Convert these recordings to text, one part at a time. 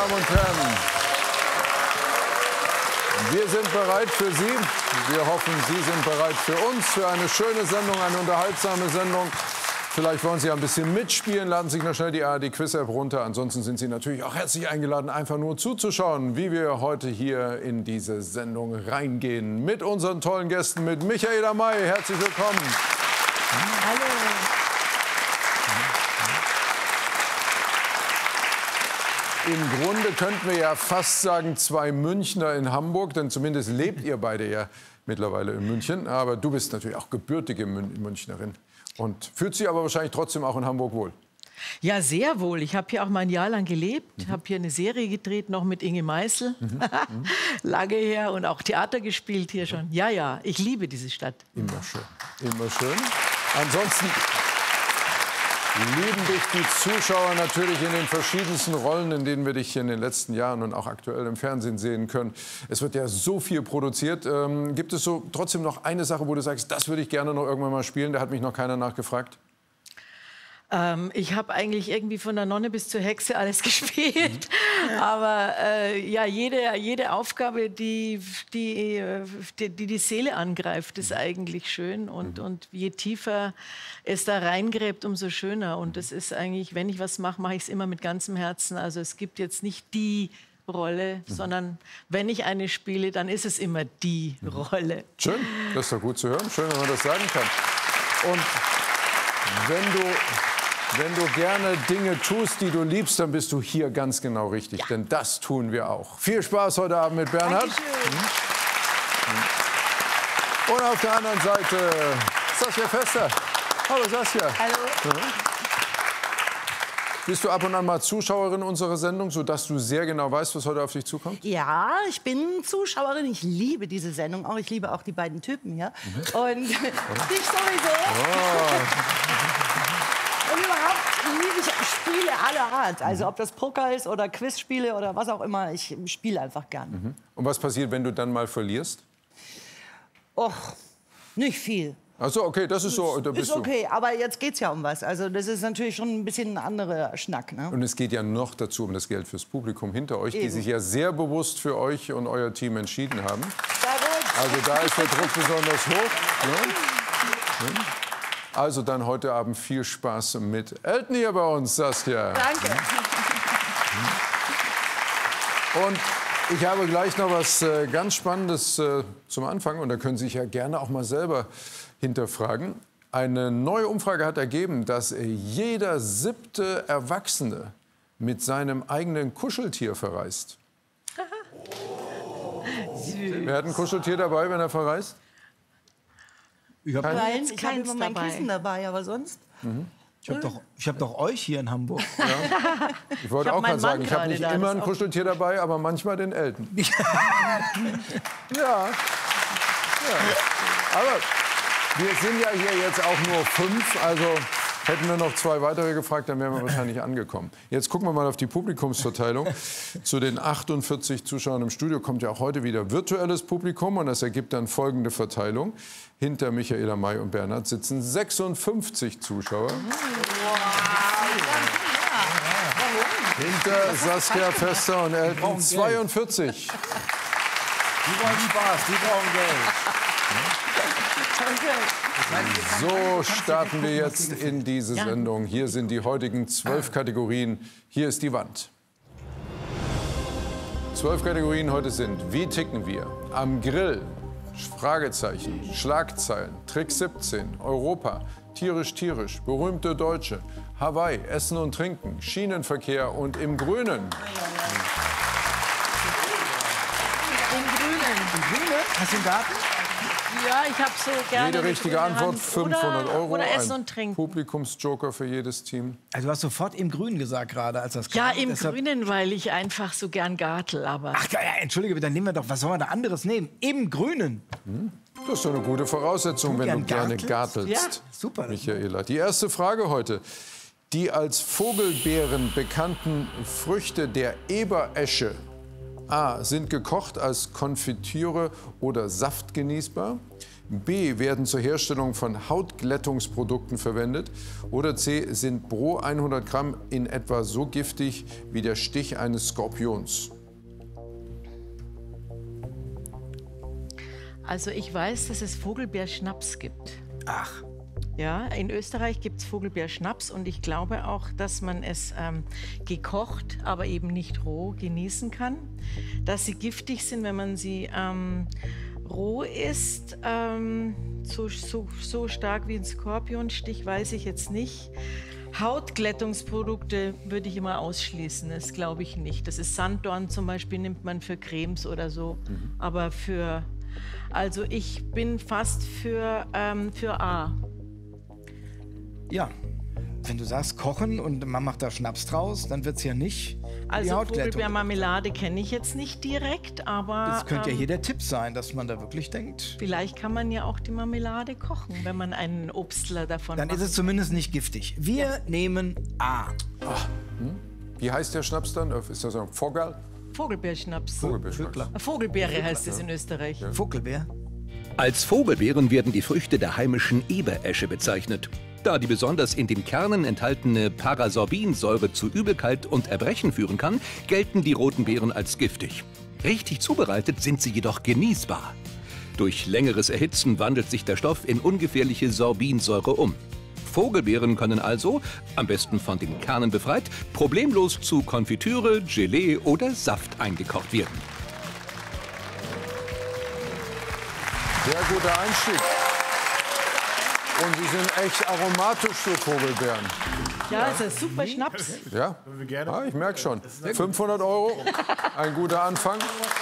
Damen und Herren, wir sind bereit für Sie. Wir hoffen, Sie sind bereit für uns, für eine schöne Sendung, eine unterhaltsame Sendung. Vielleicht wollen Sie ein bisschen mitspielen, laden sich noch schnell die ARD-Quiz-App runter. Ansonsten sind Sie natürlich auch herzlich eingeladen, einfach nur zuzuschauen, wie wir heute hier in diese Sendung reingehen. Mit unseren tollen Gästen, mit Michaela May. Herzlich willkommen. Hallo. Im Grunde könnten wir ja fast sagen, zwei Münchner in Hamburg, denn zumindest lebt ihr beide ja mittlerweile in München. Aber du bist natürlich auch gebürtige Münchnerin und fühlt sich aber wahrscheinlich trotzdem auch in Hamburg wohl. Ja, sehr wohl. Ich habe hier auch mal ein Jahr lang gelebt, habe hier eine Serie gedreht, noch mit Inge Meisel, lange her, und auch Theater gespielt hier schon. Ja, ja, ich liebe diese Stadt. Immer schön, immer schön. Ansonsten lieben dich die Zuschauer natürlich in den verschiedensten Rollen, in denen wir dich in den letzten Jahren und auch aktuell im Fernsehen sehen können. Es wird ja so viel produziert. Gibt es so trotzdem noch eine Sache, wo du sagst, das würde ich gerne noch irgendwann mal spielen? Da hat mich noch keiner nachgefragt. Ich habe eigentlich irgendwie von der Nonne bis zur Hexe alles gespielt. Aber ja, jede Aufgabe, die Seele angreift, ist eigentlich schön. Und je tiefer es da reingräbt, umso schöner. Und das ist eigentlich, wenn ich was mache, mache ich es immer mit ganzem Herzen. Also es gibt jetzt nicht die Rolle, sondern wenn ich eine spiele, dann ist es immer die Rolle. Schön, das ist doch gut zu hören. Schön, wenn man das sagen kann. Und wenn du gerne Dinge tust, die du liebst, dann bist du hier ganz genau richtig. Ja. Denn das tun wir auch. Viel Spaß heute Abend mit Bernhard. Und auf der anderen Seite Saskia Pfester. Hallo Saskia. Hallo. Bist du ab und an mal Zuschauerin unserer Sendung, sodass du sehr genau weißt, was heute auf dich zukommt? Ja, ich bin Zuschauerin. Ich liebe diese Sendung auch. Ich liebe auch die beiden Typen hier. Und dich sowieso. Und überhaupt liebe ich Spiele aller Art. Also ob das Poker ist oder Quizspiele oder was auch immer. Ich spiele einfach gern. Und was passiert, wenn du dann mal verlierst? Och, nicht viel. Ach so, okay, das ist so. Da bist ist okay, aber jetzt geht's ja um was. Also das ist natürlich schon ein bisschen ein anderer Schnack. Ne? Und es geht ja noch dazu um das Geld fürs Publikum hinter euch, Eben. die sich ja sehr bewusst für euch und euer Team entschieden haben. Sehr gut. Also da ist der Druck besonders hoch. Ne? Also dann heute Abend viel Spaß mit Elton hier bei uns, Saskia. Danke. Und ich habe gleich noch was ganz Spannendes zum Anfang. Und da können Sie sich ja gerne auch mal selber hinterfragen. Eine neue Umfrage hat ergeben, dass jeder 7. Erwachsene mit seinem eigenen Kuscheltier verreist. Wer hat ein Kuscheltier dabei, wenn er verreist? Ich habe Nein, ich habe keins immer mein dabei. Kissen dabei, aber sonst? ich hab doch euch hier in Hamburg. Ich wollte auch meinen gerade sagen, Mann ich habe gerade nicht da, immer das ein auch- Kuscheltier dabei, aber manchmal den Elton. Ja. Aber wir sind ja hier jetzt auch nur 5, also hätten wir noch 2 weitere gefragt, dann wären wir wahrscheinlich angekommen. Jetzt gucken wir mal auf die Publikumsverteilung. Zu den 48 Zuschauern im Studio kommt ja auch heute wieder virtuelles Publikum und das ergibt dann folgende Verteilung. Hinter Michaela May und Bernhard sitzen 56 Zuschauer. Hinter Saskia Pfester und Elton 42. Die wollen Spaß, die brauchen Geld. So starten wir jetzt in diese Sendung. Hier sind die heutigen 12 Kategorien. Hier ist die Wand. 12 Kategorien heute sind: Wie ticken wir? Am Grill, Fragezeichen, Schlagzeilen, Trick 17, Europa, tierisch, tierisch, berühmte Deutsche, Hawaii, Essen und Trinken, Schienenverkehr und im Grünen. Hast du einen Garten? Ja, ich habe so gerne Jede eine richtige grüne Antwort Hand. 500 €. Oder Essen ein und Trinken. Publikumsjoker für jedes Team. Also du hast sofort im Grünen gesagt gerade, als das Ja, kam. im Deshalb- Grünen, weil ich einfach so gern gartel. Aber Ach ja, entschuldige, dann nehmen wir doch, was soll man da anderes nehmen? Im Grünen. Das ist doch eine gute Voraussetzung, wenn du gern gerne gartelst? gartelst. Ja. Super. Michaela. Die erste Frage heute. Die als Vogelbeeren bekannten Früchte der Eberesche A. Sind gekocht als Konfitüre oder Saft genießbar. B. Werden zur Herstellung von Hautglättungsprodukten verwendet. Oder C. Sind pro 100 Gramm in etwa so giftig wie der Stich eines Skorpions. Also ich weiß, dass es Vogelbeerschnaps gibt. Ach, Ja, in Österreich gibt es Vogelbeerschnaps und ich glaube auch, dass man es gekocht, aber eben nicht roh genießen kann. Dass sie giftig sind, wenn man sie roh isst, so stark wie ein Skorpionstich, weiß ich jetzt nicht. Hautglättungsprodukte würde ich immer ausschließen, das glaube ich nicht. Das ist Sanddorn zum Beispiel, nimmt man für Cremes oder so, aber also ich bin fast für A. ja. Wenn du sagst kochen und man macht da Schnaps draus, dann wird es ja nicht die Also Hautglättung. Vogelbeermarmelade kenne ich jetzt nicht direkt, aber Das könnte ja hier der Tipp sein, dass man da wirklich denkt, vielleicht kann man ja auch die Marmelade kochen, wenn man einen Obstler davon dann macht. ist es zumindest nicht giftig. Wir nehmen A. Wie heißt der Schnaps dann? Ist das ein Vogel? Vogelbeerschnaps. Vogelbeerschnaps. Vogelbeere heißt es in Österreich. Vogelbeer. Als Vogelbeeren werden die Früchte der heimischen Eberesche bezeichnet. Da die besonders in den Kernen enthaltene Parasorbinsäure zu Übelkeit und Erbrechen führen kann, gelten die roten Beeren als giftig. Richtig zubereitet sind sie jedoch genießbar. Durch längeres Erhitzen wandelt sich der Stoff in ungefährliche Sorbinsäure um. Vogelbeeren können also, am besten von den Kernen befreit, problemlos zu Konfitüre, Gelee oder Saft eingekocht werden. Sehr guter Einstieg. Und sie sind echt aromatisch für Vogelbeeren. Ja, ist ein super Schnaps. Ja? Ah, ich merke schon. 500 €, ein guter Anfang.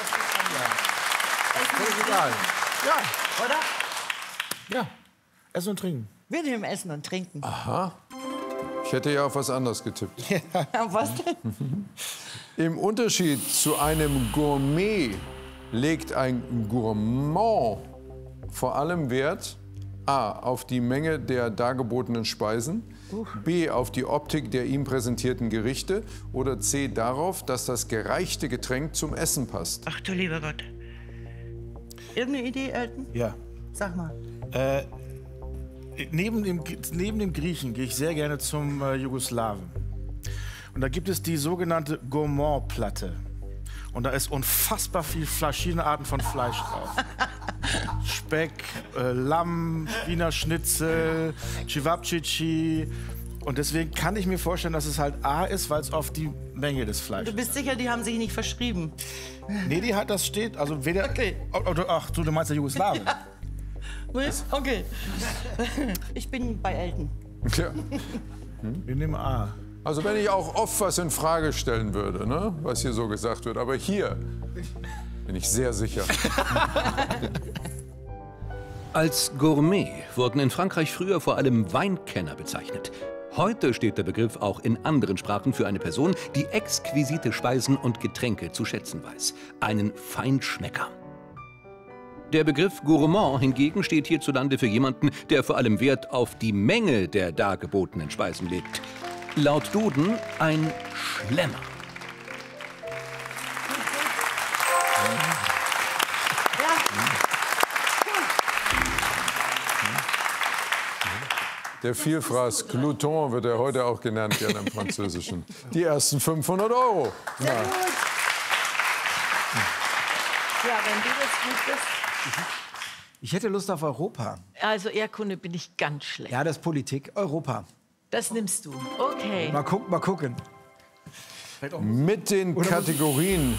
Völlig egal. Ja, oder? Ja, essen und trinken. Wir nehmen Essen und Trinken. Ich hätte ja auf was anderes getippt. Was denn? Im Unterschied zu einem Gourmet legt ein Gourmand vor allem Wert A. auf die Menge der dargebotenen Speisen, B. auf die Optik der ihm präsentierten Gerichte oder C. darauf, dass das gereichte Getränk zum Essen passt. Ach du lieber Gott. Irgendeine Idee, Elton? Ja. Sag mal. Neben dem Griechen gehe ich sehr gerne zum Jugoslawen. Und da gibt es die sogenannte Gourmand-Platte. Und da ist unfassbar viel verschiedene Arten von Fleisch drauf. Speck, Lamm, Wiener Schnitzel, Cevapcici. Und deswegen kann ich mir vorstellen, dass es halt A ist, weil es auf die Menge des Du Fleisches bist sicher, die haben sich nicht verschrieben. Nee, die hat das steht. Also weder. Okay. Ach, du meinst der Jugoslawen? Okay. Ich bin bei Elton. Tja. Wir nehmen A. Also wenn ich auch oft was in Frage stellen würde, ne, was hier so gesagt wird, aber hier bin ich sehr sicher. Als Gourmet wurden in Frankreich früher vor allem Weinkenner bezeichnet. Heute steht der Begriff auch in anderen Sprachen für eine Person, die exquisite Speisen und Getränke zu schätzen weiß. Einen Feinschmecker. Der Begriff Gourmand hingegen steht hierzulande für jemanden, der vor allem Wert auf die Menge der dargebotenen Speisen legt. Laut Duden ein Schlemmer. Der Vielfraß Glouton wird er heute auch genannt, gerne im Französischen. Die ersten 500 €. Sehr gut. Ja, wenn du das gut bist. Ich hätte Lust auf Europa. Also Erdkunde bin ich ganz schlecht. Ja, das ist Politik. Europa. Das nimmst du. Okay. Mal gucken. Mit den Kategorien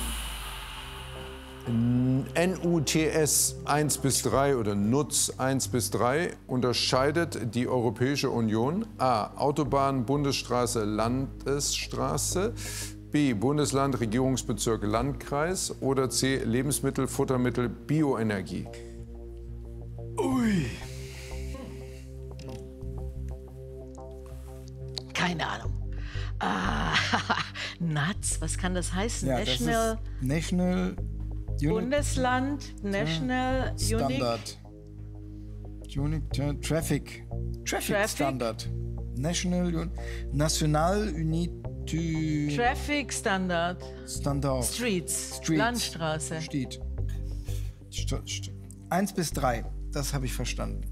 NUTS 1 bis 3 oder NUTS 1 bis 3 unterscheidet die Europäische Union A. Autobahn, Bundesstraße, Landesstraße, B. Bundesland, Regierungsbezirk, Landkreis oder C. Lebensmittel, Futtermittel, Bioenergie. Keine Ahnung. NUTS, was kann das heißen? Ja, National, das ist National Bundesland, National, Standard. Traffic Traffic? Standard. National Unity. Traffic Standard. Standard. Streets. Landstraße. Steht. 1 bis 3. Das habe ich verstanden.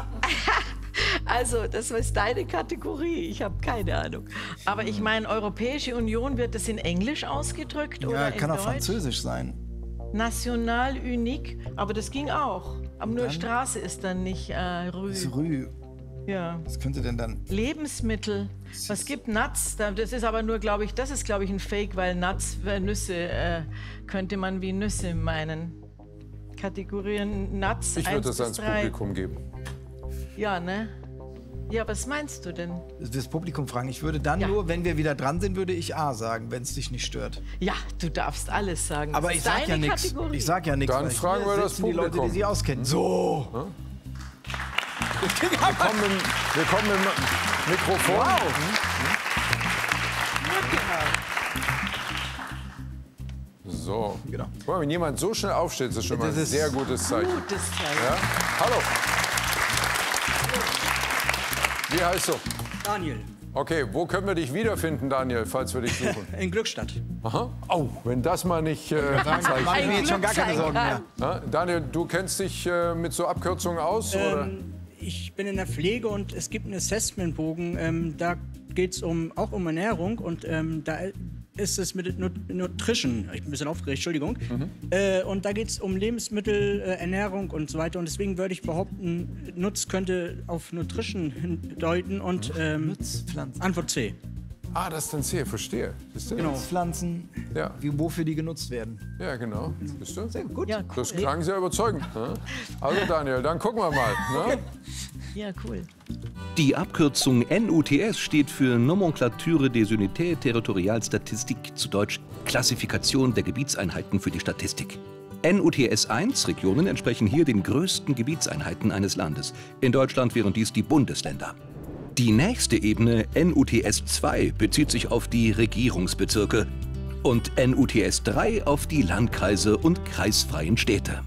Also, das ist deine Kategorie. Ich habe keine Ahnung. Aber ich meine, Europäische Union, wird das in Englisch ausgedrückt oder in kann auch Deutsch? Französisch sein. National unique, aber das ging auch. Aber nur Straße ist dann nicht Rue. Das Rue. Ja. Was könnte denn dann? Lebensmittel. Was gibt Nuts? Das ist aber nur, glaube ich, ein Fake, weil Nuts, Nüsse, könnte man wie Nüsse meinen. Kategorien Nuts. Ich würde das ans Publikum geben. Ja, ne? Ja, was meinst du denn? Das Publikum fragen. Ich würde dann nur, wenn wir wieder dran sind, würde ich A sagen, wenn es dich nicht stört. Ja, du darfst alles sagen. Aber ich sag ja nichts. Ich sag ja nichts. Dann fragen wir das Publikum. Die Leute, die sie auskennen. So. Wir kommen mit Mikrofon. Wow. So. Genau. Guck mal, wenn jemand so schnell aufsteht, ist das schon mal ein sehr gutes Zeichen. Gutes Zeichen. Ja? Hallo. Wie heißt du? Daniel, Okay, wo können wir dich wiederfinden, Daniel, falls wir dich suchen? in Glückstadt. Aha. Oh, wenn das mal nicht Zeichen. Mache ich mir jetzt schon gar keine Sorgen mehr. Na, Daniel, du kennst dich mit so Abkürzungen aus? Oder? Ich bin in der Pflege und es gibt einen Assessmentbogen. Da geht es auch um Ernährung und da ist es mit Nutrition. Ich bin ein bisschen aufgeregt, Entschuldigung. Und da geht es um Lebensmittel, Ernährung und so weiter. Und deswegen würde ich behaupten, Nutz könnte auf Nutrition hindeuten und Nutzpflanzen. Antwort C. Ah, das ist dann C, verstehe. Siehst du? Genau. Pflanzen, Ja. wofür die genutzt werden. Ja, genau. Siehst du? Sehr gut. Ja, cool. Das klang sehr überzeugend. Ne? Also Daniel, dann gucken wir mal. Ne? Ja, cool. Die Abkürzung NUTS steht für Nomenclature des Unités Territoriales Statistique, zu Deutsch Klassifikation der Gebietseinheiten für die Statistik. NUTS 1 Regionen entsprechen hier den größten Gebietseinheiten eines Landes. In Deutschland wären dies die Bundesländer. Die nächste Ebene, NUTS 2, bezieht sich auf die Regierungsbezirke und NUTS 3 auf die Landkreise und kreisfreien Städte.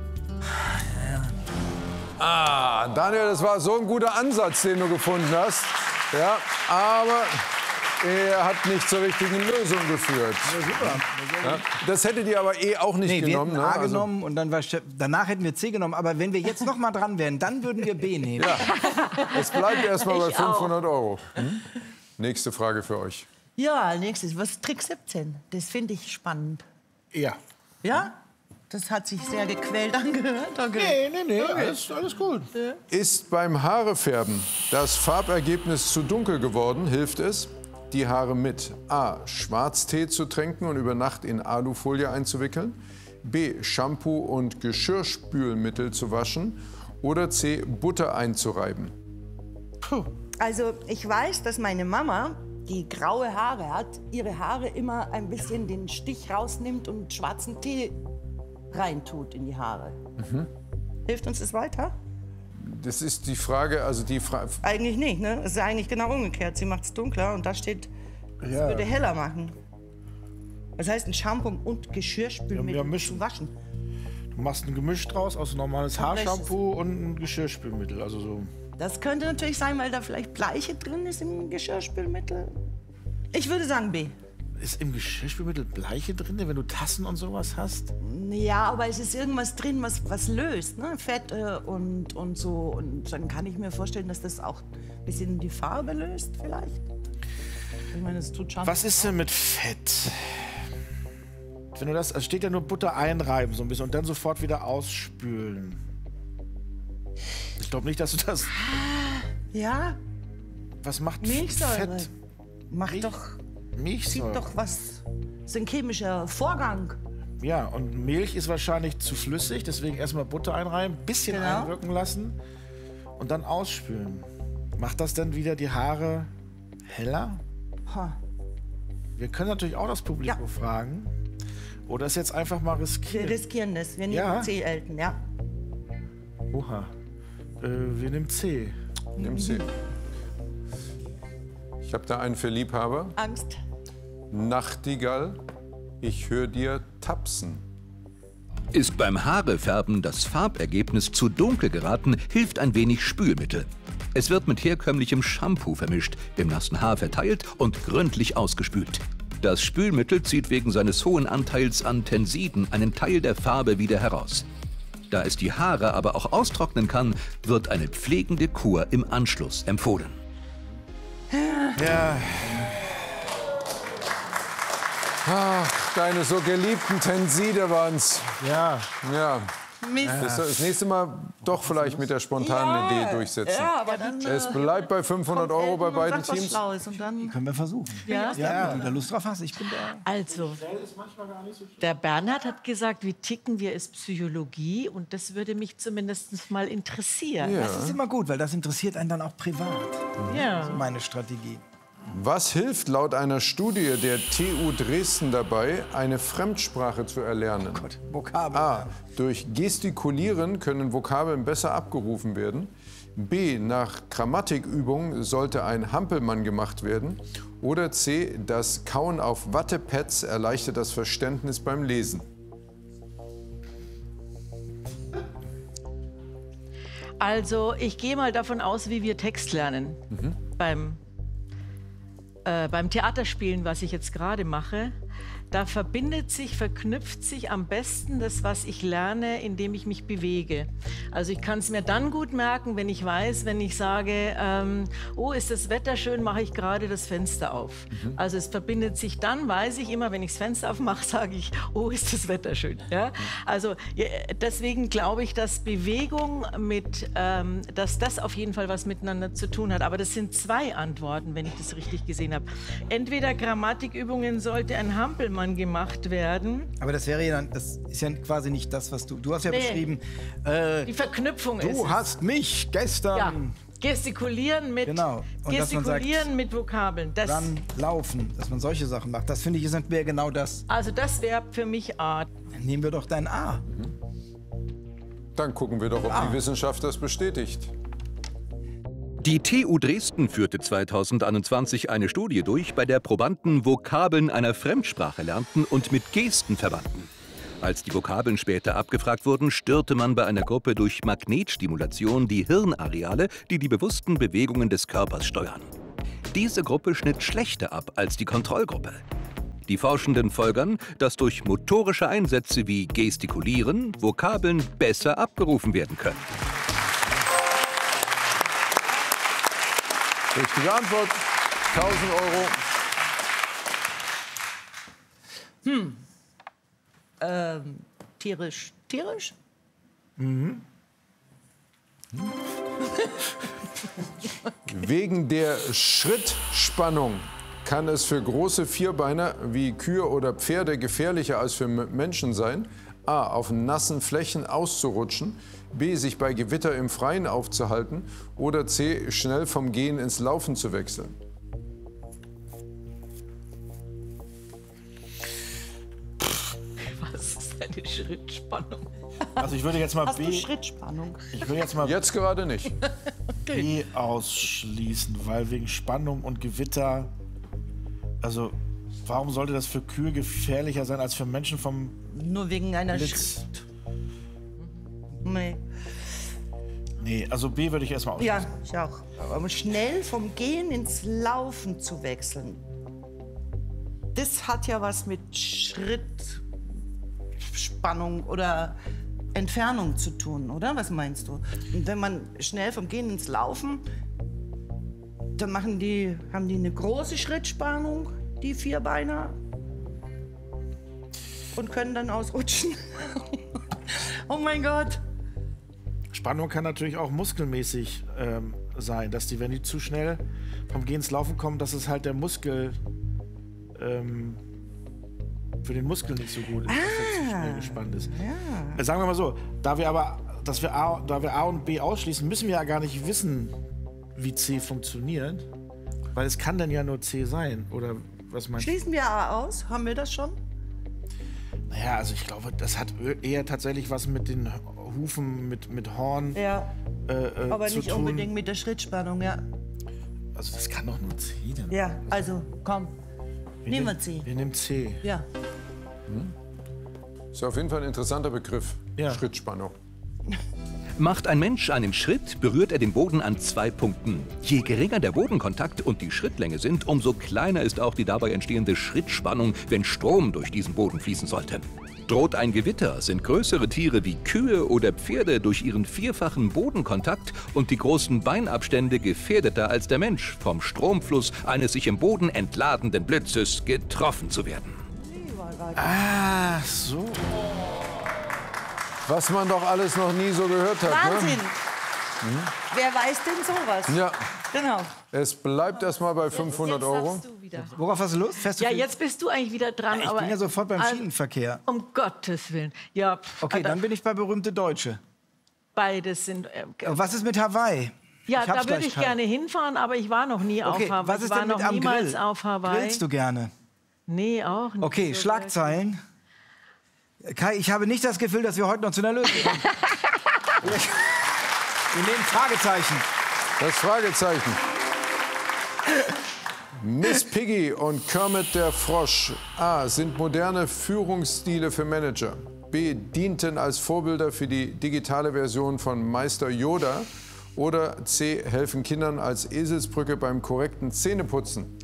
Ah, Daniel, das war so ein guter Ansatz, den du gefunden hast. Ja, aber er hat nicht zur richtigen Lösung geführt. Ja, das hättet ihr aber auch nicht genommen. Wir hätten A ne? genommen und dann danach hätten wir C genommen. Aber wenn wir jetzt noch mal dran wären, dann würden wir B nehmen. Ja, es bleibt erstmal bei Ich 500 €. Nächste Frage für euch. Ja, nächstes. Was ist Trick 17? Das finde ich spannend. Ja. Ja? Das hat sich sehr gequält angehört. Okay. Nee, alles gut. Ist beim Haarefärben das Farbergebnis zu dunkel geworden, hilft es, die Haare mit A. Schwarztee zu tränken und über Nacht in Alufolie einzuwickeln, B. Shampoo und Geschirrspülmittel zu waschen oder C. Butter einzureiben. Also ich weiß, dass meine Mama, die graue Haare hat, ihre Haare immer ein bisschen den Stich rausnimmt und schwarzen Tee reintut in die Haare. Hilft uns das weiter? Das ist die Frage, also die Frage. Eigentlich nicht, ne? Es ist eigentlich genau umgekehrt. Sie macht es dunkler und da steht, es würde heller machen. Das heißt, ein Shampoo und Geschirrspülmittel Ja, mischen. zu waschen. Du machst ein Gemisch draus aus normales Haarshampoo und ein Geschirrspülmittel. Also so. Das könnte natürlich sein, weil da vielleicht Bleiche drin ist im Geschirrspülmittel. Ich würde sagen B. Ist im Geschirrspülmittel Bleiche drin, wenn du Tassen und sowas hast? Ja, aber es ist irgendwas drin, was löst, ne? Fett und so. Und dann kann ich mir vorstellen, dass das auch ein bisschen die Farbe löst vielleicht. Ich meine, das tut schon. Was ist denn mit Fett? Wenn du das, es steht ja nur Butter einreiben so ein bisschen und dann sofort wieder ausspülen. Ich glaube nicht, dass du das. Ja, Was macht Milchsäure. Fett? Macht doch, Milchsäure. sieht doch was. Das ist ein chemischer Vorgang. Ja, und Milch ist wahrscheinlich zu flüssig, deswegen erstmal Butter einreiben, bisschen Genau. einwirken lassen und dann ausspülen. Macht das dann wieder die Haare heller? Ha. Wir können natürlich auch das Publikum fragen. Oder es jetzt einfach mal Wir riskieren. riskieren das. Wir nehmen Ja. C, Elton, ja. Oha. Wir nehmen C. Nimm sie. Ich habe da einen für Liebhaber. Angst. Nachtigall, ich höre dir tapsen. Ist beim Haarefärben das Farbergebnis zu dunkel geraten, hilft ein wenig Spülmittel. Es wird mit herkömmlichem Shampoo vermischt, im nassen Haar verteilt und gründlich ausgespült. Das Spülmittel zieht wegen seines hohen Anteils an Tensiden einen Teil der Farbe wieder heraus. Da es die Haare aber auch austrocknen kann, wird eine pflegende Kur im Anschluss empfohlen. Ja, Ach, deine so geliebten Tenside waren's. ja. Ja. Mist. Das nächste Mal doch vielleicht mit der spontanen Idee durchsetzen. Ja, aber dann Es bleibt bei 500 Euro bei beiden Teams. Schlaues und dann Können wir versuchen. Ja? Ja, wenn du da Lust drauf hast, ich bin da. Also, der Bernhard hat gesagt, wie ticken wir, ist Psychologie. Und das würde mich zumindest mal interessieren. Das ist immer gut, weil das interessiert einen dann auch privat. Ja. Meine Strategie. Was hilft laut einer Studie der TU Dresden dabei, eine Fremdsprache zu erlernen? Vokabeln. A. Durch Gestikulieren können Vokabeln besser abgerufen werden. B. Nach Grammatikübung sollte ein Hampelmann gemacht werden. Oder C. Das Kauen auf Wattepads erleichtert das Verständnis beim Lesen. Also, ich gehe mal davon aus, wie wir Text lernen beim Theaterspielen, was ich jetzt gerade mache. Da verknüpft sich am besten das, was ich lerne, indem ich mich bewege. Also ich kann es mir dann gut merken, wenn ich weiß, wenn ich sage, oh, ist das Wetter schön, mache ich gerade das Fenster auf. Also es verbindet sich dann, weiß ich immer, wenn ich das Fenster aufmache, sage ich, oh, ist das Wetter schön. Ja? Also deswegen glaube ich, dass Bewegung dass das auf jeden Fall was miteinander zu tun hat. Aber das sind zwei Antworten, wenn ich das richtig gesehen habe. Entweder Grammatikübungen sollte ein Hampelmann gemacht werden. Aber das wäre ja dann, das ist ja quasi nicht das, was du hast ja beschrieben. Die Verknüpfung ist Du hast mich gestern. ja, gestikulieren mit Genau. Und dass man sagt, gestikulieren mit Vokabeln. Das, Dann laufen, dass man solche Sachen macht. Das finde ich, wäre genau das. also das wäre für mich A. Dann nehmen wir doch dein A. Dann gucken wir doch, ob die Wissenschaft das bestätigt. Die TU Dresden führte 2021 eine Studie durch, bei der Probanden Vokabeln einer Fremdsprache lernten und mit Gesten verbanden. Als die Vokabeln später abgefragt wurden, störte man bei einer Gruppe durch Magnetstimulation die Hirnareale, die die bewussten Bewegungen des Körpers steuern. Diese Gruppe schnitt schlechter ab als die Kontrollgruppe. Die Forschenden folgern, dass durch motorische Einsätze wie Gestikulieren Vokabeln besser abgerufen werden können. Richtige Antwort, 1000 Euro. tierisch. Tierisch? Wegen der Schrittspannung kann es für große Vierbeiner wie Kühe oder Pferde gefährlicher als für Menschen sein, A. auf nassen Flächen auszurutschen, B. sich bei Gewitter im Freien aufzuhalten oder C. schnell vom Gehen ins Laufen zu wechseln. Was ist eine Schrittspannung? Also ich würde jetzt mal Hast du B, Schrittspannung? ich würde jetzt mal Jetzt gerade nicht. B ausschließen, weil wegen Spannung und Gewitter, also warum sollte das für Kühe gefährlicher sein als für Menschen vom Nur wegen einer Blitz? Nee. Nee, also B würde ich erstmal ausschließen. Ja, ich auch. Aber schnell vom Gehen ins Laufen zu wechseln, das hat ja was mit Schrittspannung oder Entfernung zu tun, oder? Was meinst du? Und wenn man schnell vom Gehen ins Laufen, dann haben die eine große Schrittspannung, die Vierbeiner, und können dann ausrutschen. Oh mein Gott. Spannung kann natürlich auch muskelmäßig sein, dass die, wenn die zu schnell vom Gehen ins Laufen kommen, dass es halt der Muskel für den Muskel nicht so gut ist, dass er zu schnell gespannt ist. Ja. Sagen wir mal so, da wir A und B ausschließen, müssen wir ja gar nicht wissen, wie C funktioniert, weil es kann dann ja nur C sein, oder was meinst du? Schließen wir A aus? Haben wir das schon? Naja, also ich glaube, das hat eher tatsächlich was mit den Hufen, mit Horn Ja. Aber zu nicht tun. unbedingt mit der Schrittspannung, ja. Also das kann doch nur C dann. Ja, also komm, nehmen wir C. Wir nehmen C. Ja. Ist auf jeden Fall ein interessanter Begriff. Ja. Schrittspannung. Macht ein Mensch einen Schritt, berührt er den Boden an 2 Punkten. Je geringer der Bodenkontakt und die Schrittlänge sind, umso kleiner ist auch die dabei entstehende Schrittspannung, wenn Strom durch diesen Boden fließen sollte. Droht ein Gewitter, sind größere Tiere wie Kühe oder Pferde durch ihren 4-fachen Bodenkontakt und die großen Beinabstände gefährdeter als der Mensch, vom Stromfluss eines sich im Boden entladenden Blitzes getroffen zu werden. Ah, so. Was man doch alles noch nie so gehört hat. Wahnsinn. Ne? Wer weiß denn sowas? Ja. Genau. Es bleibt erstmal bei 500 Jetzt Euro. darfst du wieder. Worauf hast du Lust? Fährst du Ja, viel? jetzt bist du eigentlich wieder dran. Ich aber bin ja sofort beim Schienenverkehr. Um Gottes Willen. Ja, Okay, dann bin ich bei berühmte Deutsche. beides sind. Was ist mit Hawaii? Ja, Ich hab's da würde gleich ich kalt. gerne hinfahren, aber ich war noch nie Okay, auf Hawaii. was ist ich war denn mit noch am niemals Grill? auf Hawaii. Grillst du gerne? Nee, auch nicht. Okay, so Schlagzeilen. Kai, ich habe nicht das Gefühl, dass wir heute noch zu einer Lösung kommen. Wir nehmen Fragezeichen. Das Fragezeichen. Miss Piggy und Kermit der Frosch. A. Sind moderne Führungsstile für Manager. B. Dienten als Vorbilder für die digitale Version von Meister Yoda. Oder C. Helfen Kindern als Eselsbrücke beim korrekten Zähneputzen.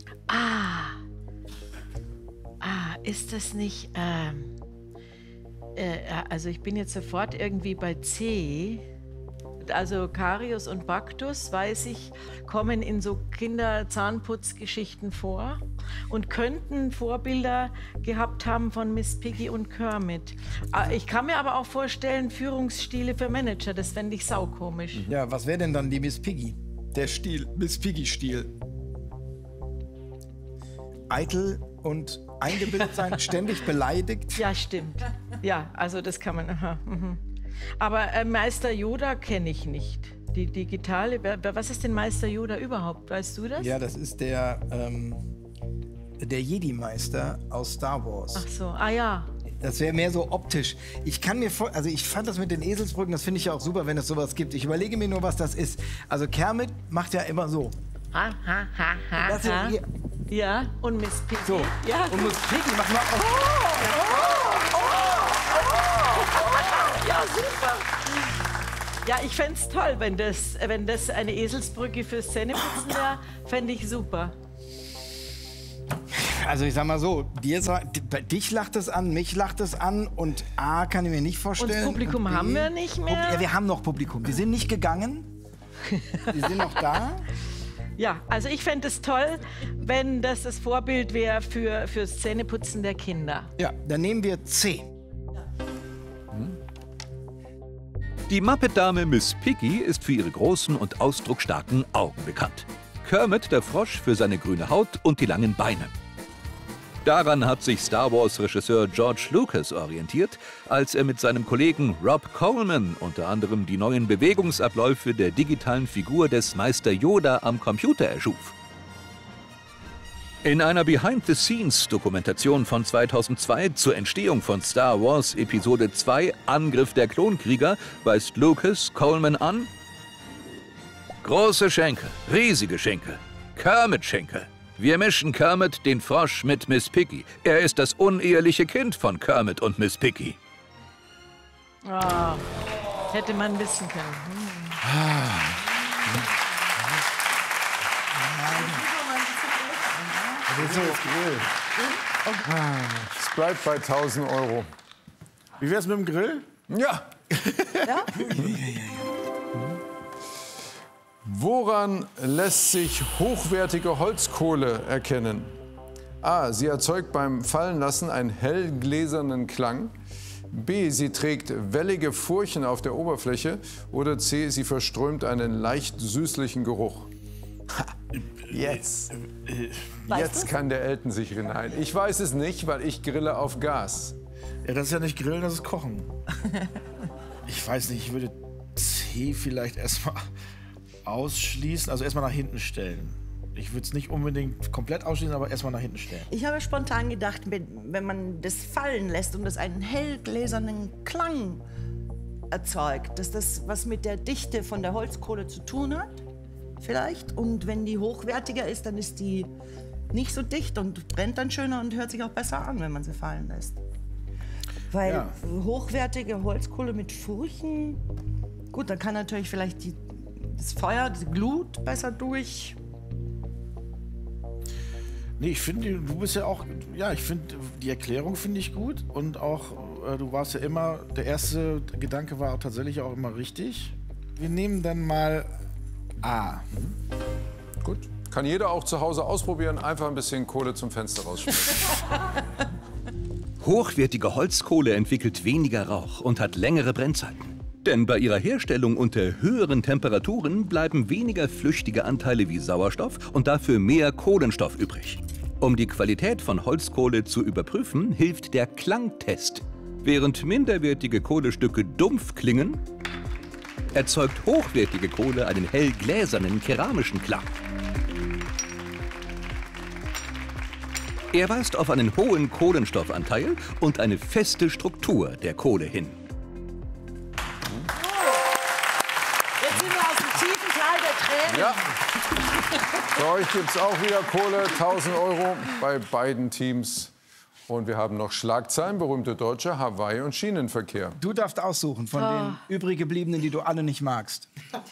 Ist das nicht. Also, ich bin jetzt sofort irgendwie bei C. Also Karius und Baktus, weiß ich, kommen in so Kinderzahnputzgeschichten vor und könnten Vorbilder gehabt haben von Miss Piggy und Kermit. Ich kann mir aber auch vorstellen, Führungsstile für Manager, das fände ich saukomisch. Ja, was wäre denn dann die Miss Piggy? Der Stil, Miss Piggy-Stil. Eitel und eingebildet sein, ständig beleidigt. Ja, stimmt. Ja, also das kann man. Aha, aber Meister Yoda kenne ich nicht. Die digitale. Was ist denn Meister Yoda überhaupt? Weißt du das? Ja, das ist der Jedi-Meister aus Star Wars. Ach so, ja. Das wäre mehr so optisch. Ich kann mir also ich fand das mit den Eselsbrücken, das finde ich ja auch super, wenn es sowas gibt. Ich überlege mir nur, was das ist. Also Kermit macht ja immer so. Ha, ha, ha, ha, Das ist ha. ihr- Ja, und Miss Piggy. So. Ja. Und Miss Piggy macht mal. Ja, super. Ja, ich fände es toll, wenn das eine Eselsbrücke fürs Zähneputzen wäre, fände ich super. Also ich sag mal so, dich lacht es an, mich lacht es an und A kann ich mir nicht vorstellen. Und das Publikum und B, haben wir nicht mehr. Ja, wir haben noch Publikum. Die sind nicht gegangen. Die sind noch da. Ja, also ich fände es toll, wenn das Vorbild wäre fürs Zähneputzen der Kinder. Ja, dann nehmen wir C. Die Muppet-Dame Miss Piggy ist für ihre großen und ausdrucksstarken Augen bekannt. Kermit der Frosch für seine grüne Haut und die langen Beine. Daran hat sich Star Wars-Regisseur George Lucas orientiert, als er mit seinem Kollegen Rob Coleman unter anderem die neuen Bewegungsabläufe der digitalen Figur des Meister Yoda am Computer erschuf. In einer Behind-the-Scenes-Dokumentation von 2002 zur Entstehung von Star Wars Episode 2 Angriff der Klonkrieger weist Lucas Coleman an: große Schenkel, riesige Schenkel, Kermit-Schenkel. Wir mischen Kermit, den Frosch, mit Miss Piggy. Er ist das uneheliche Kind von Kermit und Miss Piggy. Oh, hätte man wissen können. Es bleibt bei 1000 Euro. Wie wär's mit dem Grill? Ja. Woran lässt sich hochwertige Holzkohle erkennen? A. Sie erzeugt beim Fallenlassen einen hellgläsernen Klang. B. Sie trägt wellige Furchen auf der Oberfläche. Oder C. Sie verströmt einen leicht süßlichen Geruch. Ha, jetzt. Jetzt kann der Elton sich hinein. Ich weiß es nicht, weil ich grille auf Gas. Ja, das ist ja nicht Grillen, das ist Kochen. Ich weiß nicht, ich würde C vielleicht erstmal ausschließen, also erstmal nach hinten stellen. Ich würde es nicht unbedingt komplett ausschließen, aber erstmal nach hinten stellen. Ich habe spontan gedacht, wenn man das fallen lässt und das einen hellgläsernen Klang erzeugt, dass das was mit der Dichte von der Holzkohle zu tun hat, vielleicht. Und wenn die hochwertiger ist, dann ist die nicht so dicht und brennt dann schöner und hört sich auch besser an, wenn man sie fallen lässt. Weil Ja. hochwertige Holzkohle mit Furchen, Gut, dann kann natürlich vielleicht das Feuer, die Glut besser durch. Nee, ich finde, du bist ja auch, ja, ich finde, die Erklärung finde ich gut und auch, du warst ja immer, der erste Gedanke war auch tatsächlich auch immer richtig. Wir nehmen dann mal A. Gut. Kann jeder auch zu Hause ausprobieren, einfach ein bisschen Kohle zum Fenster rausschmeißen. Hochwertige Holzkohle entwickelt weniger Rauch und hat längere Brennzeiten. Denn bei ihrer Herstellung unter höheren Temperaturen bleiben weniger flüchtige Anteile wie Sauerstoff und dafür mehr Kohlenstoff übrig. Um die Qualität von Holzkohle zu überprüfen, hilft der Klangtest. Während minderwertige Kohlestücke dumpf klingen, erzeugt hochwertige Kohle einen hellgläsernen keramischen Klang. Er weist auf einen hohen Kohlenstoffanteil und eine feste Struktur der Kohle hin. Jetzt sind wir aus dem tiefen Tal der Tränen. Ja. Für euch gibt es auch wieder Kohle, 1000 € bei beiden Teams. Und wir haben noch Schlagzeilen, berühmte Deutsche, Hawaii und Schienenverkehr. Du darfst aussuchen von den übrig gebliebenen, die du alle nicht magst.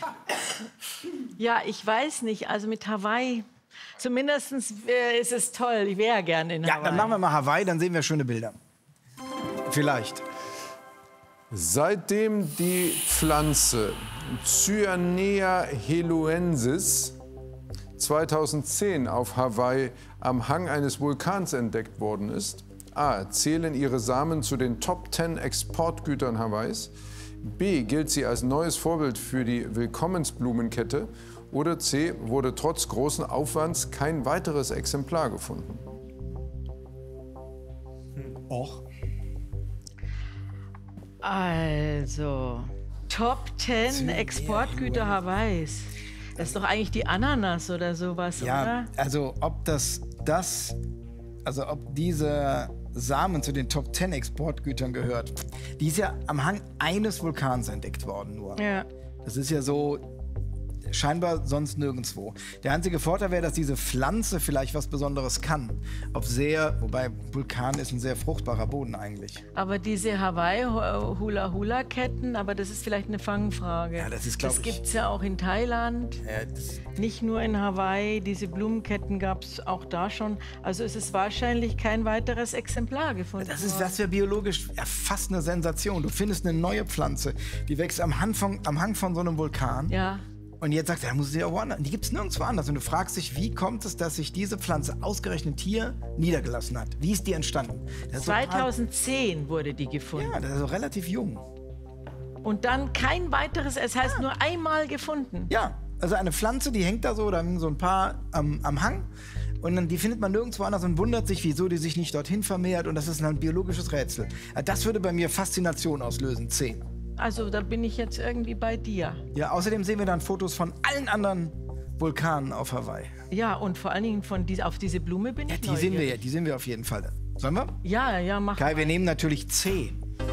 Ja, ich weiß nicht. Also mit Hawaii, zumindest ist es toll. Ich wäre gerne in Hawaii. Ja, dann machen wir mal Hawaii, dann sehen wir schöne Bilder. Vielleicht. Seitdem die Pflanze Cyanea heluensis 2010 auf Hawaii am Hang eines Vulkans entdeckt worden ist, A. Zählen ihre Samen zu den Top 10 Exportgütern Hawaiis, B. Gilt sie als neues Vorbild für die Willkommensblumenkette oder C. Wurde trotz großen Aufwands kein weiteres Exemplar gefunden. Och. Also, Top 10 Exportgüter Hawaiis. Das ist doch eigentlich die Ananas oder sowas, Ja, oder? also ob ob diese Samen zu den Top 10 Exportgütern gehört. Die ist ja am Hang eines Vulkans entdeckt worden nur. Ja. Das ist ja so scheinbar sonst nirgendwo. Der einzige Vorteil wäre, dass diese Pflanze vielleicht was Besonderes kann. Wobei Vulkan ist ein sehr fruchtbarer Boden eigentlich. Aber diese Hawaii-Hula-Hula-Ketten, aber das ist vielleicht eine Fangfrage. Ja, das ist, glaub Das ich- gibt es ja auch in Thailand, nicht nur in Hawaii. Diese Blumenketten gab es auch da schon. Also ist es wahrscheinlich kein weiteres Exemplar gefunden worden. Das wäre biologisch fast eine Sensation. Du findest eine neue Pflanze, die wächst am Hang von so einem Vulkan. Ja. Und jetzt sagst du, da muss sie ja woanders. Die gibt es nirgendwo anders. Und du fragst dich, wie kommt es, dass sich diese Pflanze ausgerechnet hier niedergelassen hat? Wie ist die entstanden? Das ist 2010 wurde die gefunden. Ja, das ist so relativ jung. Und dann kein weiteres, es heißt nur einmal gefunden. Ja, also eine Pflanze, die hängt da so, da hängen so ein paar am Hang. Und dann, die findet man nirgendwo anders und wundert sich, wieso die sich nicht dorthin vermehrt. Und das ist ein biologisches Rätsel. Das würde bei mir Faszination auslösen. 10. Also da bin ich jetzt irgendwie bei dir. Ja, außerdem sehen wir dann Fotos von allen anderen Vulkanen auf Hawaii. Ja, und vor allen Dingen auf diese Blume bin ich neugierig. Die sehen wir auf jeden Fall. Sollen wir? Ja, mach. Kai, wir nehmen natürlich C.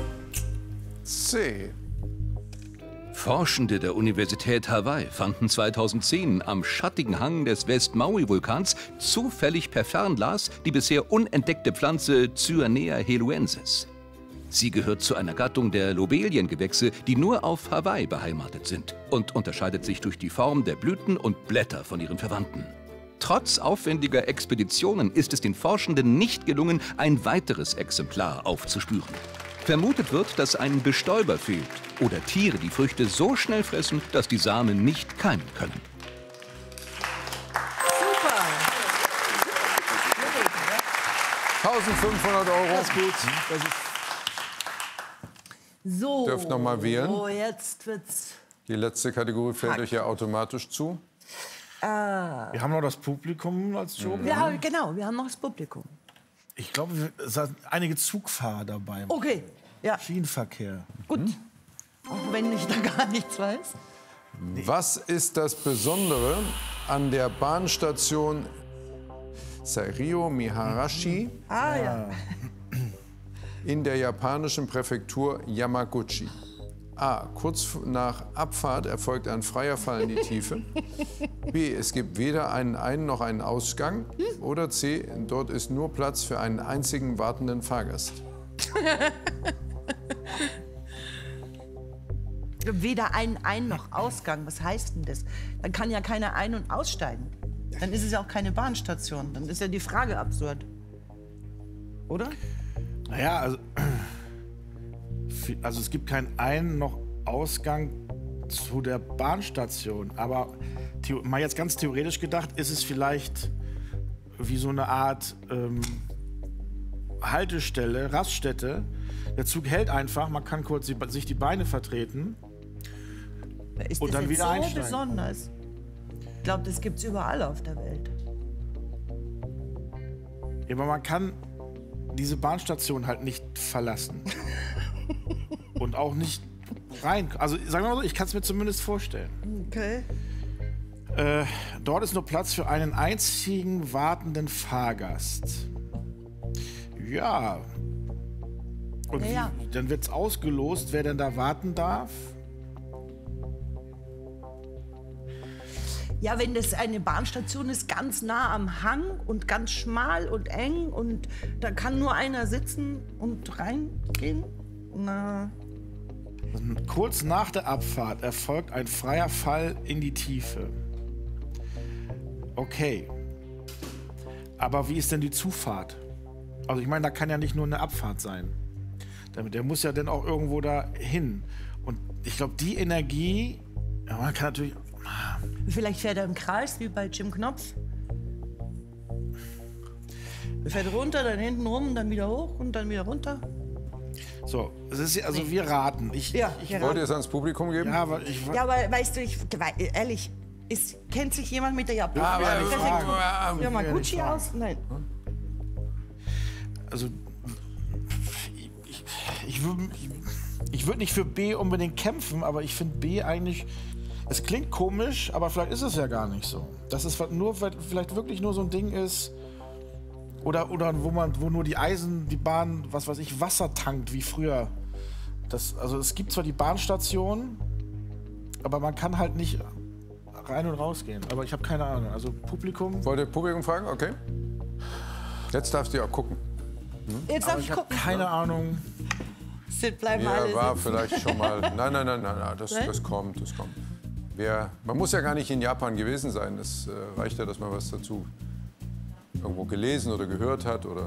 C. Forschende der Universität Hawaii fanden 2010 am schattigen Hang des West-Maui-Vulkans zufällig per Fernglas die bisher unentdeckte Pflanze Cyanea heluensis. Sie gehört zu einer Gattung der Lobeliengewächse, die nur auf Hawaii beheimatet sind und unterscheidet sich durch die Form der Blüten und Blätter von ihren Verwandten. Trotz aufwendiger Expeditionen ist es den Forschenden nicht gelungen, ein weiteres Exemplar aufzuspüren. Vermutet wird, dass ein Bestäuber fehlt oder Tiere die Früchte so schnell fressen, dass die Samen nicht keimen können. Super. 1500 €. Das ist gut. Das ist So. Dürft noch mal wählen. Oh, jetzt wird's. Die letzte Kategorie fällt euch ja automatisch zu. Wir haben noch das Publikum als Joker. Ja, genau, wir haben noch das Publikum. Ich glaube, es sind einige Zugfahrer dabei. Okay, ja, Schienenverkehr. gut. Auch wenn ich da gar nichts weiß. Was ist das Besondere an der Bahnstation Seirio Miharashi Ja. in der japanischen Präfektur Yamaguchi? A. Kurz nach Abfahrt erfolgt ein freier Fall in die Tiefe. B. Es gibt weder einen Ein- noch einen Ausgang. Oder C. Dort ist nur Platz für einen einzigen wartenden Fahrgast. Weder Ein- noch Ausgang. Was heißt denn das? Dann kann ja keiner ein- und aussteigen. Dann ist es ja auch keine Bahnstation. Dann ist ja die Frage absurd. Oder? Naja, also es gibt keinen Ein- noch Ausgang zu der Bahnstation. Aber mal jetzt ganz theoretisch gedacht, ist es vielleicht wie so eine Art Haltestelle, Raststätte. Der Zug hält einfach, man kann kurz sich die Beine vertreten Ist und das dann jetzt wieder so einsteigen. besonders? Ich glaube, das gibt es überall auf der Welt. Ja, aber man kann diese Bahnstation halt nicht verlassen. Und auch nicht rein. Also sagen wir mal so, ich kann es mir zumindest vorstellen. Okay. Dort ist nur Platz für einen einzigen wartenden Fahrgast. Ja. Und Ja. dann wird es ausgelost, wer denn da warten darf. Ja, wenn das eine Bahnstation ist, ganz nah am Hang und ganz schmal und eng und da kann nur einer sitzen und reingehen. Na, Kurz nach der Abfahrt erfolgt ein freier Fall in die Tiefe. Okay. Aber wie ist denn die Zufahrt? Also ich meine, da kann ja nicht nur eine Abfahrt sein. Der muss ja dann auch irgendwo da hin. Und ich glaube, die Energie, ja, man kann natürlich... vielleicht fährt er im Kreis, wie bei Jim Knopf. Er fährt runter, dann hinten rum, dann wieder hoch und dann wieder runter. So, es ist, also wir raten. Wollt ihr es ans Publikum geben? Ja, aber ich... Ja, aber weißt du, ehrlich, kennt sich jemand mit der Yamaguchi aus? Nein. Also, ich würde nicht für B unbedingt kämpfen, aber ich finde B eigentlich... Es klingt komisch, aber vielleicht ist es ja gar nicht so. Dass es vielleicht wirklich nur so ein Ding ist... Oder wo nur die Bahn, was weiß ich, Wasser tankt, wie früher. Also es gibt zwar die Bahnstation, aber man kann halt nicht rein und raus gehen. Aber ich habe keine Ahnung. Also Publikum... Wollt ihr Publikum fragen? Okay. Jetzt darfst du ja gucken. Jetzt darf ich gucken. Keine Ahnung. Sid, bleiben Ja, alle war sitzen. vielleicht schon mal... Nein, das kommt. Man muss ja gar nicht in Japan gewesen sein. Es reicht ja, dass man was dazu irgendwo gelesen oder gehört hat oder...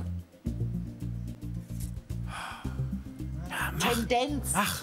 Tendenz. Ah,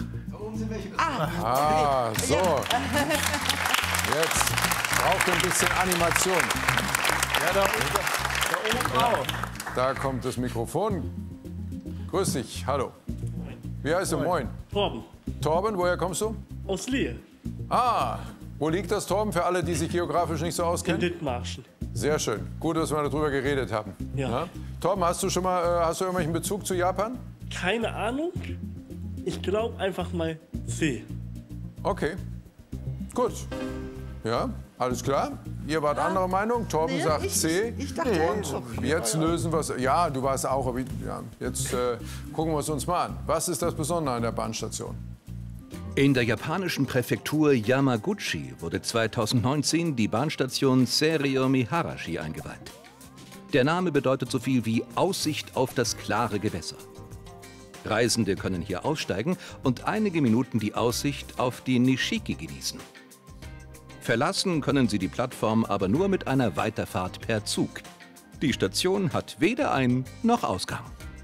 so. Jetzt braucht ihr ein bisschen Animation. Ja, da oben auch. Da kommt das Mikrofon. Grüß dich, hallo. Wie heißt du? Moin. Torben, Torben, woher kommst du? aus Lehe, Ah, wo liegt das, Torben, für alle, die sich geografisch nicht so in auskennen? Dithmarschen. Sehr schön. Gut, dass wir darüber geredet haben. Ja. Torben, hast du irgendwelchen Bezug zu Japan? Keine Ahnung. Ich glaube einfach mal C. Okay. Gut. Ja, alles klar. Ihr wart anderer Meinung. Torben sagt C. Ich dachte auch. Und jetzt lösen wir es. Ja, du warst auch. Aber ja, jetzt gucken wir es uns mal an. Was ist das Besondere an der Bahnstation? In der japanischen Präfektur Yamaguchi wurde 2019 die Bahnstation Seiryo Miharashi eingeweiht. Der Name bedeutet so viel wie Aussicht auf das klare Gewässer. Reisende können hier aussteigen und einige Minuten die Aussicht auf die Nishiki genießen. Verlassen können sie die Plattform aber nur mit einer Weiterfahrt per Zug. Die Station hat weder Ein- noch Ausgang.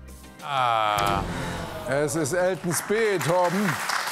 Es ist Eltons B, Torben.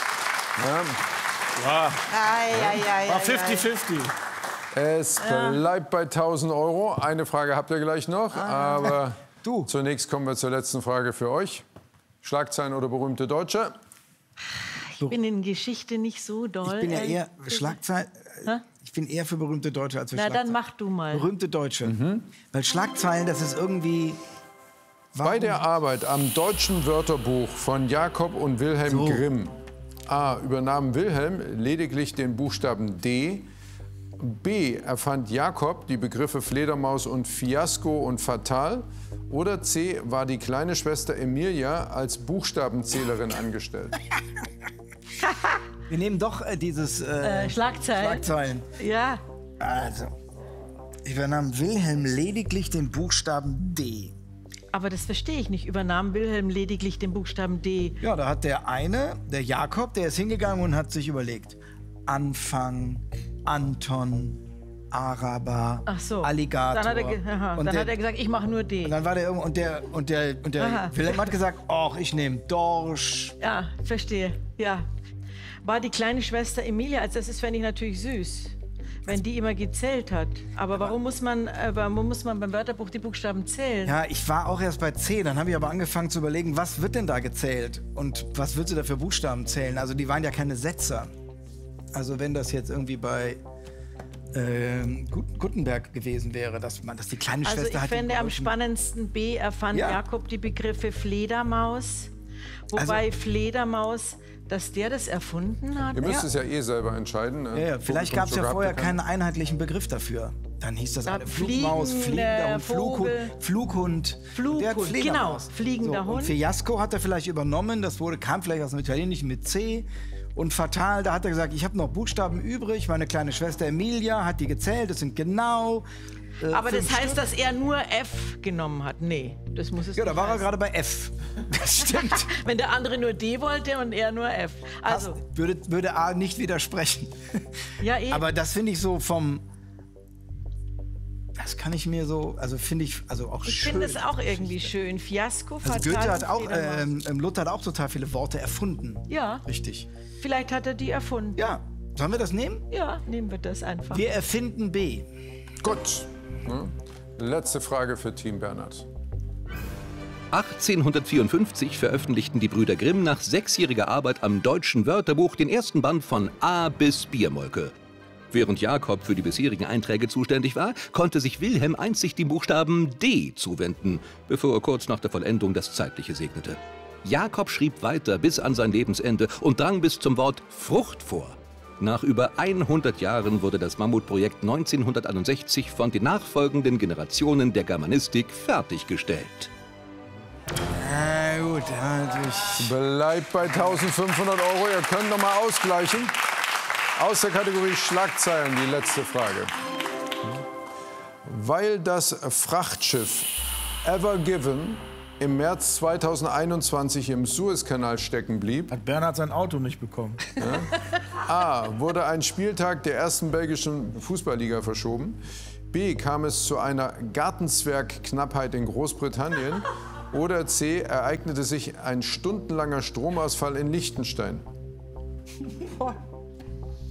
Ja. War 50-50. Es bleibt bei 1.000 Euro. Eine Frage habt ihr gleich noch. Aber zunächst kommen wir zur letzten Frage für euch. Schlagzeilen oder berühmte Deutsche? Ich bin in Geschichte nicht so doll. Ich bin ja eher Schlagzeilen. Ich bin eher für berühmte Deutsche als für Na, Schlagzeilen. dann mach du mal. Berühmte Deutsche. Weil Schlagzeilen, das ist irgendwie... Bei der Arbeit am deutschen Wörterbuch von Jakob und Wilhelm Grimm A. übernahm Wilhelm lediglich den Buchstaben D. B. erfand Jakob die Begriffe Fledermaus und Fiasko und Fatal. Oder C. war die kleine Schwester Emilia als Buchstabenzählerin angestellt. Wir nehmen doch dieses Schlagzeilen. Ja, Also, ich übernahm Wilhelm lediglich den Buchstaben D. Aber das verstehe ich nicht. Übernahm Wilhelm lediglich den Buchstaben D? Ja, da hat der Jakob, der ist hingegangen und hat sich überlegt. Anfang, Anton, Araber, Ach so. Alligator. Dann hat er gesagt, ich mache nur D. Und dann war der irgendwo, und der Wilhelm hat gesagt, ach, ich nehme Dorsch. Ja, verstehe. Ja. War die kleine Schwester Emilia, also das fände ich natürlich süß, wenn die immer gezählt hat. Aber warum muss man beim Wörterbuch die Buchstaben zählen? Ja, ich war auch erst bei C, dann habe ich aber angefangen zu überlegen, was wird denn da gezählt? Und was wird sie da für Buchstaben zählen? Also die waren ja keine Setzer. Also wenn das jetzt irgendwie bei Gutenberg gewesen wäre, dass die kleine Schwester Also ich hat fände am spannendsten B, erfand Jakob die Begriffe Fledermaus. Wobei Fledermaus, dass der das erfunden hat. Ihr müsst es ja eh selber entscheiden. Ja, vielleicht gab es ja vorher keinen einheitlichen Begriff dafür. Dann hieß das eine Flugmaus, fliegender Hund, Flughund. Flughund, genau, fliegender Hund. Und Fiasco hat er vielleicht übernommen, das kam vielleicht aus dem Italienischen mit C. Und fatal, da hat er gesagt, ich habe noch Buchstaben übrig, meine kleine Schwester Emilia hat die gezählt, das sind genau aber das heißt, Stück. dass er nur F genommen hat? Nee, das muss es Ja, nicht da war er heißen. gerade bei F. Das stimmt. Wenn der andere nur D wollte und er nur F. Also, würde A nicht widersprechen. ja, eben. Aber das finde ich so das kann ich mir so, also finde ich, also auch Ich schön. finde es auch irgendwie schön. Fiasko, fatal. Also Goethe hat auch, Fledermaus. Luther hat auch total viele Worte erfunden. Ja. Richtig. Vielleicht hat er die erfunden. Ja, sollen wir das nehmen? Ja, nehmen wir das einfach. Wir erfinden B. Gut. Letzte Frage für Team Bernhard. 1854 veröffentlichten die Brüder Grimm nach 6-jähriger Arbeit am Deutschen Wörterbuch den ersten Band von A bis Biermolke. Während Jakob für die bisherigen Einträge zuständig war, konnte sich Wilhelm einzig dem Buchstaben D zuwenden, bevor er kurz nach der Vollendung das Zeitliche segnete. Jakob schrieb weiter bis an sein Lebensende und drang bis zum Wort Frucht vor. Nach über 100 Jahren wurde das Mammutprojekt 1961 von den nachfolgenden Generationen der Germanistik fertiggestellt. Na gut, Bleibt bei 1.500 €. Ihr könnt noch mal ausgleichen. Aus der Kategorie Schlagzeilen die letzte Frage. Weil das Frachtschiff Ever Given im März 2021 im Suezkanal stecken blieb, Hat Bernhard sein Auto nicht bekommen? A. wurde ein Spieltag der ersten belgischen Fußballliga verschoben, B. kam es zu einer Gartenzwergknappheit in Großbritannien oder C. ereignete sich ein stundenlanger Stromausfall in Liechtenstein.